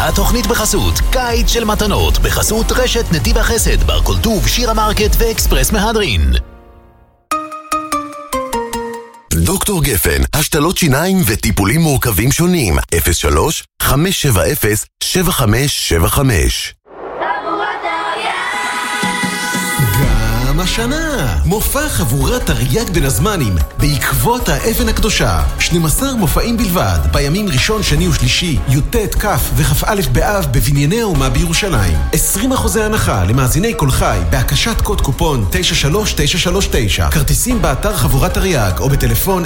התוכנית בחסות קיץ של מתנות, בחסות רשת נתיב החסד, בר כל טוב, שירה מרקט ואקספרס מהדרין. דוקטור גפן, השתלות שיניים וטיפולים מורכבים שונים. 03-570-7575. גם השנה מופע חבורת תרי"ג בין הזמנים בעקבות האבן הקדושה. 12 מופעים בלבד בימים ראשון, שני ושלישי, י"ט, כ' וכ"א באב בבנייני האומה בירושלים. 20% הנחה למאזיני כל חי בהקשת קוד קופון 93939. כרטיסים באתר חבורת תרי"ג או בטלפון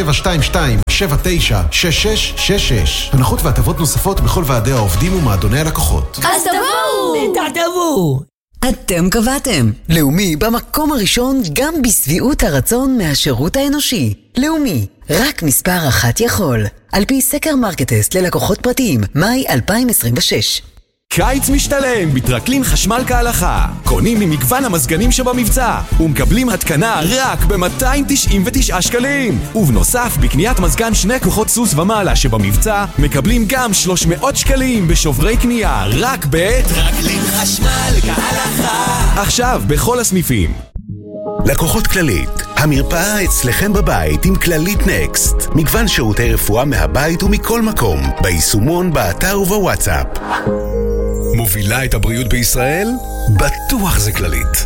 0722-796666. הנחות והטבות נוספות בכל ועדי העובדים ומועדוני הלקוחות. אז תבואו! אתם קבעתם. לאומי במקום הראשון גם בסביעות הרצון מהשירות האנושי. לאומי, רק מספר אחת יכול. על פי סקר מרקטסט ללקוחות פרטיים, מאי 2026. קיץ משתלם בטרקלין חשמל כהלכה. קונים ממגוון המזגנים שבמבצע ומקבלים התקנה רק ב-299 שקלים. ובנוסף, בקניית מזגן 2 כוחות סוס ומעלה שבמבצע מקבלים גם 300 שקלים בשוברי קנייה רק בטרקלין חשמל כהלכה. עכשיו בכל הסניפים. לקוחות כללית, המרפאה אצלכם בבית עם כללית נקסט. מגוון שירותי רפואה מהבית ומכל מקום, ביישומון, באתר ובוואטסאפ. מובילה את הבריאות בישראל? בטוח זה כללית.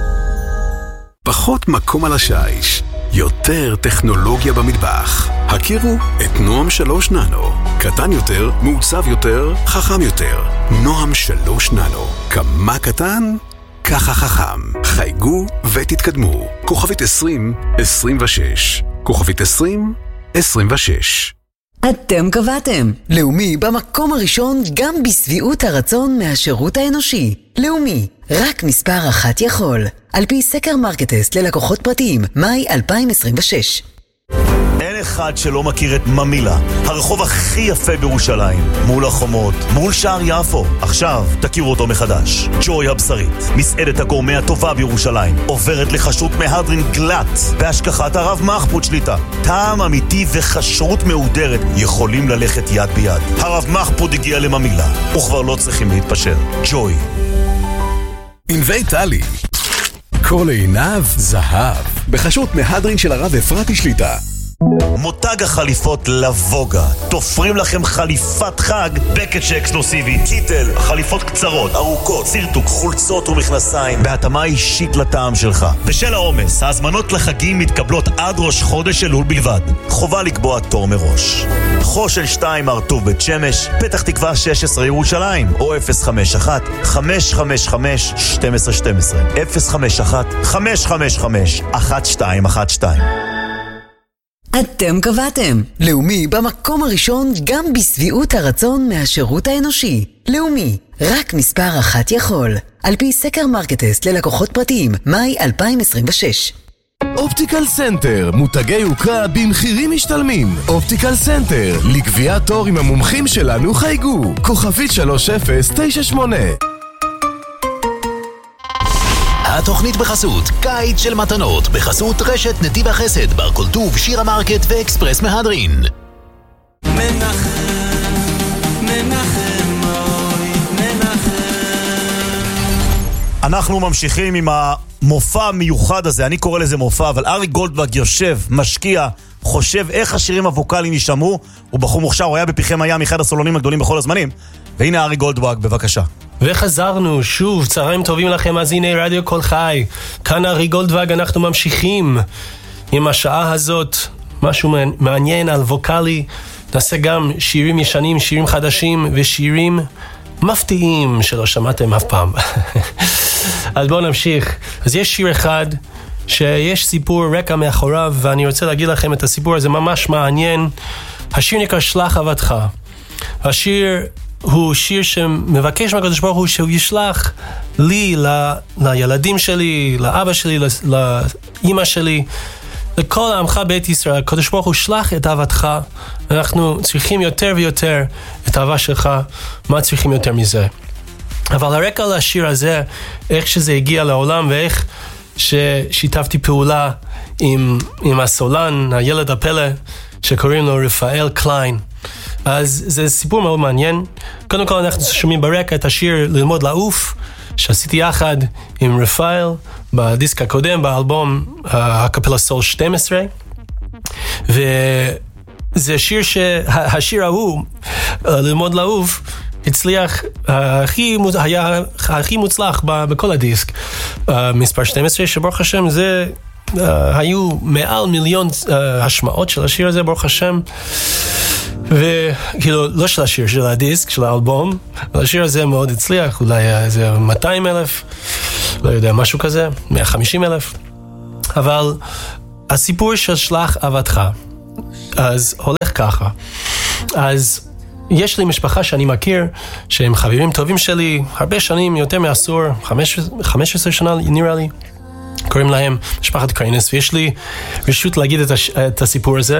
פחות מקום על השיש, יותר טכנולוגיה במטבח. הכירו את נועם 3 ננו. קטן יותר, מעוצב יותר, חכם יותר. נועם 3 ננו. כמה קטן? ככה חכם. חייגו ותתקדמו. כוכבית 2026. כוכבית 2026. אתם קבעתם. לאומי במקום הראשון גם בסביעות הרצון מהשירות האנושי. לאומי, רק מספר אחת יכול. על פי סקר מרקטסט ללקוחות פרטיים, מאי 2026. אין אחד שלא מכיר את ממילה, הרחוב הכי יפה בירושלים, מול החומות, מול שער יפו. עכשיו תכירו אותו מחדש. ג'וי הבשרית, מסעדת הגורמה הטובה בירושלים, עוברת לחשות מהדרין גלט בהשגחת הרב מחפוד שליטה. טעם אמיתי וכשרות מהודרת יכולים ללכת יד ביד. הרב מחפוד הגיע לממילה, וכבר לא צריכים להתפשר. ג'וי. ענבי טלי, כל עיניו זהב, בחשות מהדרין של הרב אפרתי שליטה. מותג החליפות לבוגה, תופרים לכם חליפת חג בקט שאקסקלוסיבי, קיטל, חליפות קצרות, ארוכות, צירטוק, חולצות ומכנסיים בהתאמה אישית לטעם שלך. בשל העומס, ההזמנות לחגים מתקבלות עד ראש חודש אלול בלבד. חובה לקבוע תור מראש. חושן 2 ארטוב בית שמש, פתח תקווה 16 ירושלים, או 051-555-1212 051-555-1212. אתם קבעתם. לאומי במקום הראשון גם בסביעות הרצון מהשירות האנושי. לאומי, רק מספר אחת יכול. על פי סקר מרקטסט ללקוחות פרטיים, מאי 2026. אופטיקל סנטר, מותגי יוקרה במחירים משתלמים. אופטיקל סנטר, לקביעת תור עם המומחים שלנו חייגו. כוכבית 3098. התוכנית בחסות קיץ של מתנות, בחסות רשת נתיב החסד, בר כל טוב, שירה מרקט ואקספרס מהדרין. אנחנו ממשיכים עם המופע המיוחד הזה, אני קורא לזה מופע, אבל אריק גולדוואג יושב, משקיע, חושב איך השירים הווקליים יישמעו, הוא בחור מוכשר, הוא היה בפיכם הים, אחד הסולונים הגדולים בכל הזמנים. והנה אריק גולדוואג, בבקשה. וחזרנו, שוב, צהריים טובים לכם, אז הנה רדיו כל חי. כאן אריק גולדוואג, אנחנו ממשיכים עם השעה הזאת, משהו מעניין על ווקלי. נעשה גם שירים ישנים, שירים חדשים ושירים מפתיעים שלא שמעתם אף פעם. אז בואו נמשיך. אז יש שיר אחד שיש סיפור רקע מאחוריו, ואני רוצה להגיד לכם את הסיפור הזה ממש מעניין. השיר נקרא שלח אהבתך. השיר הוא שיר שמבקש מהקדוש ברוך הוא שהוא ישלח לי, לילדים שלי, לאבא שלי, לאמא שלי, לכל העמך בית ישראל. הקדוש ברוך הוא שלח את אהבתך. אנחנו צריכים יותר ויותר את האהבה שלך. מה צריכים יותר מזה? אבל הרקע לשיר הזה, איך שזה הגיע לעולם ואיך ששיתפתי פעולה עם הסולן, הילד הפלא שקוראים לו רפאל קליין. אז זה סיפור מאוד מעניין. קודם כל אנחנו שומעים ברקע את השיר ללמוד לעוף, שעשיתי יחד עם רפאל בדיסק הקודם, באלבום הקפלה סול 12. וזה שיר השיר ההוא, ללמוד לעוף, הצליח, היה הכי מוצלח בכל הדיסק. מספר 12 שברוך השם, זה היו מעל מיליון השמעות של השיר הזה, ברוך השם. וכאילו, לא של השיר, של הדיסק, של האלבום, אבל השיר הזה מאוד הצליח, אולי זה 200,000, לא יודע, משהו כזה, 150,000. אבל הסיפור של שלח עבדך, אז הולך ככה. אז יש לי משפחה שאני מכיר, שהם חברים טובים שלי, הרבה שנים, יותר מעשור, 15 שנה נראה לי. קוראים להם משפחת קריינס, ויש לי רשות להגיד את הסיפור הזה.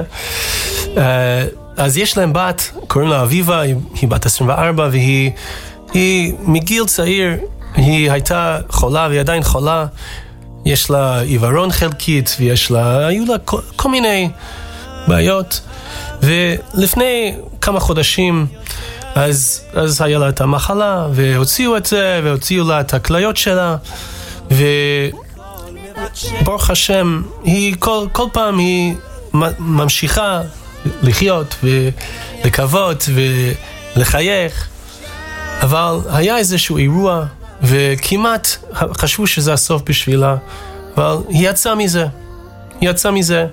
אז יש להם בת, קוראים לה אביבה, היא בת 24, והיא מגיל צעיר, היא הייתה חולה, והיא עדיין חולה. יש לה עיוורון חלקית, היו לה כל מיני בעיות. ולפני כמה חודשים, אז היה לה את המחלה, והוציאו את זה, והוציאו לה את הכליות שלה, ברוך השם, היא כל פעם היא ממשיכה לחיות ולקוות ולחייך, אבל היה איזשהו אירוע וכמעט חשבו שזה הסוף בשבילה, אבל היא יצאה מזה,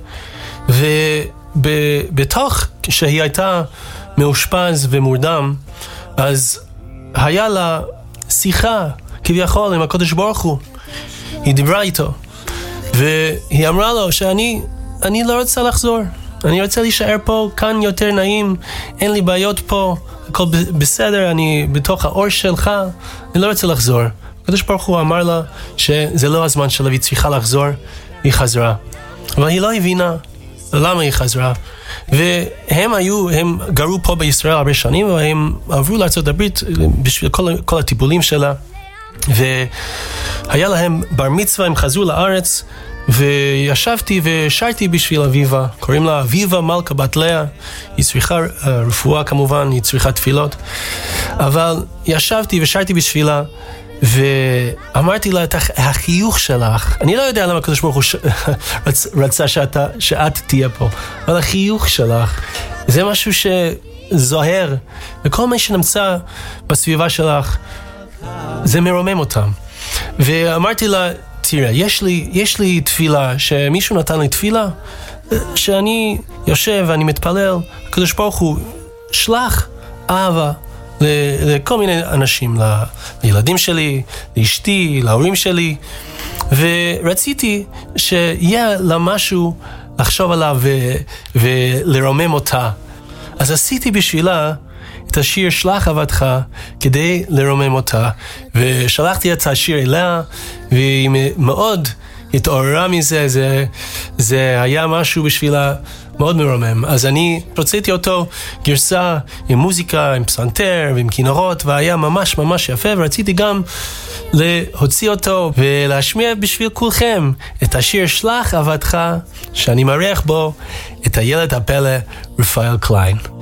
ובתוך שהיא הייתה מאושפז ומורדם, אז היה לה שיחה כביכול עם הקדוש ברוך הוא. היא דיברה איתו והיא אמרה לו שאני לא רוצה לחזור, אני רוצה להישאר פה, כאן יותר נעים, אין לי בעיות פה, הכל בסדר, אני בתוך האור שלך, אני לא רוצה לחזור. הקדוש ברוך הוא אמר לה שזה לא הזמן שלה, והיא צריכה לחזור. היא חזרה, אבל היא לא הבינה למה היא חזרה. והם גרו פה בישראל הרבה שנים, והם עברו לארצות הברית בשביל כל הטיפולים שלה, והיה להם בר מצווה, הם חזרו לארץ, וישבתי ושרתי בשביל אביבה, קוראים לה אביבה מלכה בת לאה, היא צריכה רפואה כמובן, היא צריכה תפילות, אבל ישבתי ושרתי בשבילה, ואמרתי לה את החיוך שלך, אני לא יודע למה הקדוש ברוך הוא רצה שאת תהיה פה, אבל החיוך שלך זה משהו שזוהר, וכל מי שנמצא בסביבה שלך זה מרומם אותם. ואמרתי לה, תראה, יש לי תפילה, שמישהו נתן לי תפילה, שאני יושב ואני מתפלל, הקדוש ברוך הוא שלח אהבה לכל מיני אנשים, לילדים שלי, לאשתי, להורים שלי, ורציתי שיהיה לה משהו לחשוב עליו ולרומם אותה. אז עשיתי בשבילה את השיר שלח עבדך כדי לרומם אותה, ושלחתי את השיר אליה, והיא מאוד התעוררה מזה, זה היה משהו בשבילה מאוד מרומם. אז אני רציתי אותו גרסה עם מוזיקה, עם פסנתר ועם כינורות, והיה ממש ממש יפה, ורציתי גם להוציא אותו ולהשמיע בשביל כולכם את השיר שלח עבדך, שאני מריח בו את הילד הפלא רפאל קליין.